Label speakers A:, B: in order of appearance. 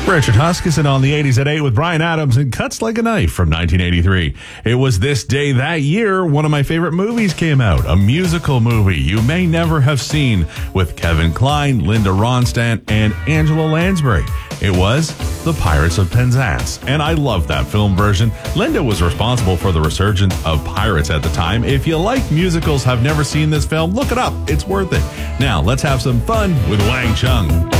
A: Richard Huskisson on the 80s at 8 with Bryan Adams and Cuts Like a Knife from 1983. It was this day that year one of my favorite movies came out, a musical movie you may never have seen, with Kevin Kline, Linda Ronstadt, and Angela Lansbury. It was The Pirates of Penzance, and I love that film version. Linda was responsible for the resurgence of pirates at the time. If you like musicals, have never seen this film, look it up. It's worth it. Now, let's have some fun with Wang Chung.